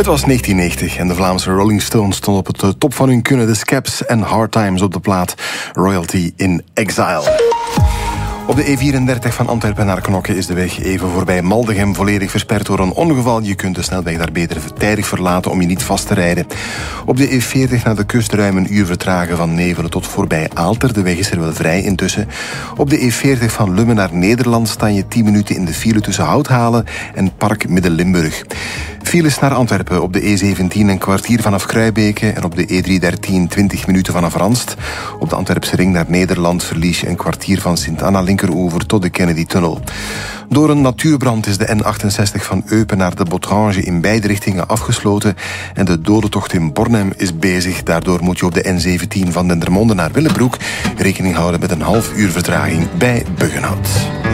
Het was 1990 en de Vlaamse Rolling Stones stonden op het top van hun kunnen. De Scaps en Hard Times op de plaat Royalty in Exile. Op de E34 van Antwerpen naar Knokke is de weg even voorbij Maldegem volledig versperd door een ongeval. Je kunt de snelweg daar beter tijdig verlaten om je niet vast te rijden. Op de E40 naar de kust ruim een uur vertragen van Nevelen tot voorbij Aalter. De weg is er wel vrij intussen. Op de E40 van Lummen naar Nederland staan je 10 minuten in de file tussen Houthalen en Park Midden-Limburg. Files naar Antwerpen op de E17 een kwartier vanaf Kruibeke en op de E313 20 minuten vanaf Ranst. Op de Antwerpse ring naar Nederland verlies je een kwartier van Sint-Anna linkeroever tot de Kennedy-tunnel. Door een natuurbrand is de N68 van Eupen naar de Botrange in beide richtingen afgesloten en de dodentocht in Bornem is bezig. Daardoor moet je op de N17 van Dendermonde naar Willebroek rekening houden met een half uur vertraging bij Buggenhout.